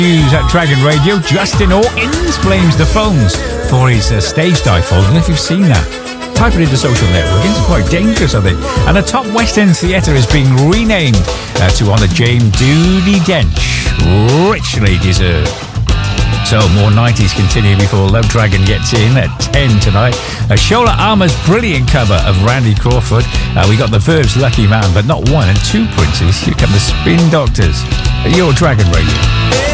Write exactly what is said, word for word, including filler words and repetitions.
News at Dragon Radio. Justin Hawkins blames the phones for his uh, stage dive. I don't know if you've seen that. Type it into social networking. It's quite dangerous, I think. And the top West End theatre is being renamed uh, to honour James Judi Dench. Richly deserved. So more nineties continue before Love Dragon gets in at ten tonight. Uh, Shola Armour's brilliant cover of Randy Crawford. Uh, we got the Verbs' Lucky Man, but not one and two princes. Here come the Spin Doctors at your Dragon Radio.